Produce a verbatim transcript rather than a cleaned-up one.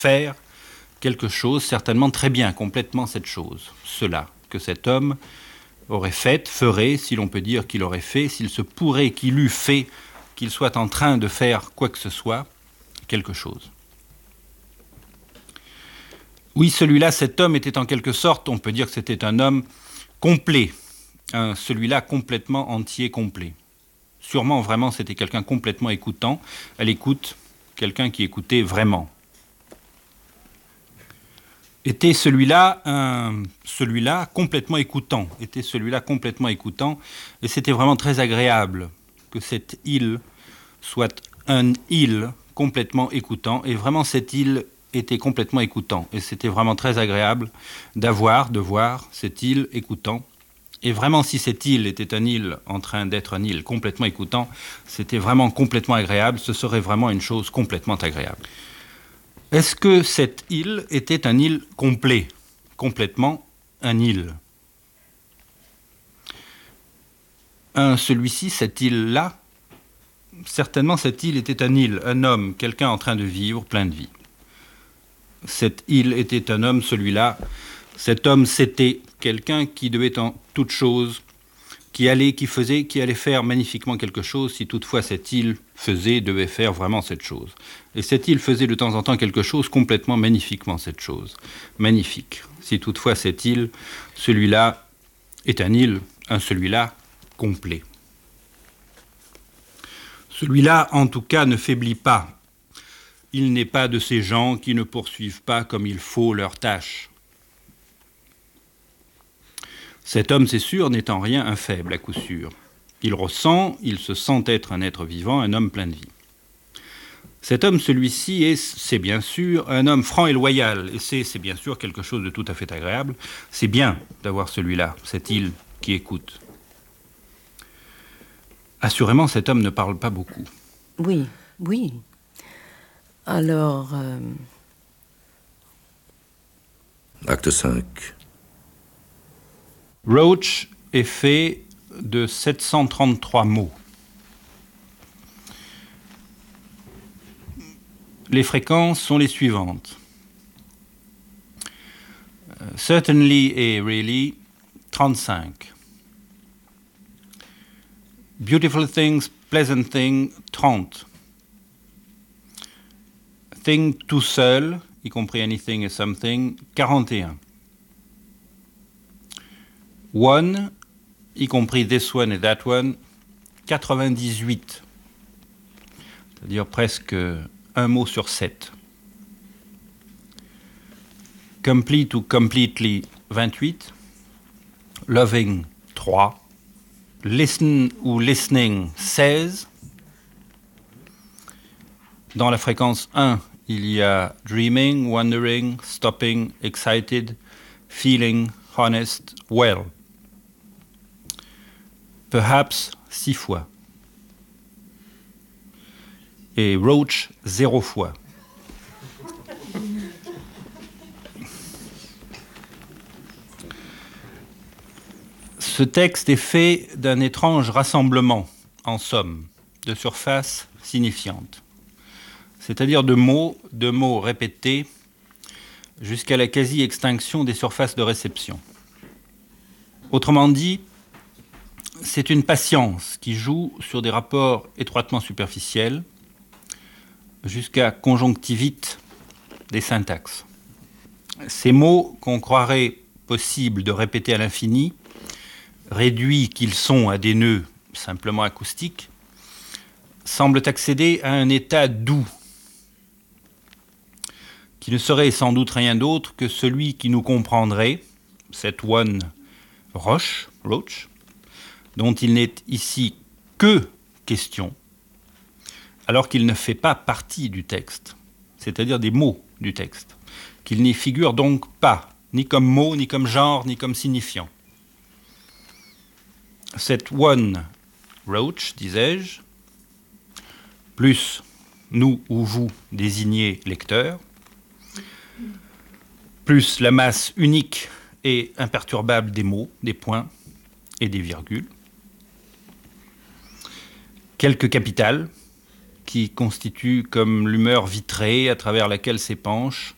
faire quelque chose, certainement très bien, complètement cette chose, cela, que cet homme aurait fait, ferait, si l'on peut dire qu'il aurait fait, s'il se pourrait qu'il eût fait, qu'il soit en train de faire quoi que ce soit, quelque chose. Oui, celui-là, cet homme était en quelque sorte, on peut dire que c'était un homme complet, un, celui-là complètement entier, complet. Sûrement, vraiment, c'était quelqu'un complètement écoutant, à l'écoute, quelqu'un qui écoutait vraiment. Était celui-là un, celui-là complètement écoutant, était celui-là complètement écoutant, et c'était vraiment très agréable que cette île soit un île complètement écoutant, et vraiment cette île était complètement écoutant, et c'était vraiment très agréable d'avoir, de voir cette île écoutant, et vraiment si cette île était une île en train d'être une île complètement écoutant, c'était vraiment complètement agréable, ce serait vraiment une chose complètement agréable. Est-ce que cette île était un île complet, complètement un île? Un, celui-ci, cette île-là, certainement cette île était un île, un homme, quelqu'un en train de vivre plein de vie. Cette île était un homme, celui-là. Cet homme, c'était quelqu'un qui devait en toute chose, qui allait, qui faisait, qui allait faire magnifiquement quelque chose, si toutefois cette île faisait, devait faire vraiment cette chose. Et cette île faisait de temps en temps quelque chose complètement magnifiquement cette chose. Magnifique. Si toutefois cette île, celui-là, est un île, un celui-là complet. Celui-là, en tout cas, ne faiblit pas. Il n'est pas de ces gens qui ne poursuivent pas comme il faut leur tâche. Cet homme, c'est sûr, n'est en rien un faible, à coup sûr. Il ressent, il se sent être un être vivant, un homme plein de vie. Cet homme, celui-ci, est, c'est bien sûr, un homme franc et loyal, et c'est, c'est bien sûr quelque chose de tout à fait agréable. C'est bien d'avoir celui-là, cette île qui écoute. Assurément, cet homme ne parle pas beaucoup. Oui, oui. Alors... Euh... Acte cinq. Roach est fait de sept cent trente-trois mots. Les fréquences sont les suivantes. Uh, certainly et really, trente-cinq. Beautiful things, pleasant things, trente. Thing tout seul, y compris anything et something, quarante et un. One, y compris this one et that one, quatre-vingt-dix-huit. C'est-à-dire presque un mot sur sept. Complete ou completely, vingt-huit. Loving, trois. Listen ou listening, seize. Dans la fréquence un, il y a dreaming, wondering, stopping, excited, feeling, honest, well. Perhaps, six fois. Et Roach, zéro fois. Ce texte est fait d'un étrange rassemblement, en somme, de surfaces signifiantes. C'est-à-dire de mots, de mots répétés, jusqu'à la quasi-extinction des surfaces de réception. Autrement dit, c'est une patience qui joue sur des rapports étroitement superficiels, jusqu'à conjonctivite des syntaxes. Ces mots qu'on croirait possible de répéter à l'infini, réduits qu'ils sont à des nœuds simplement acoustiques, semblent accéder à un état doux, qui ne serait sans doute rien d'autre que celui qui nous comprendrait, cet one Roach, Roach, dont il n'est ici que question, alors qu'il ne fait pas partie du texte, c'est-à-dire des mots du texte, qu'il n'y figure donc pas, ni comme mot, ni comme genre, ni comme signifiant. Cet one Roach, disais-je, plus nous ou vous désignez lecteurs, plus la masse unique et imperturbable des mots, des points et des virgules, quelques capitales qui constituent comme l'humeur vitrée à travers laquelle s'épanche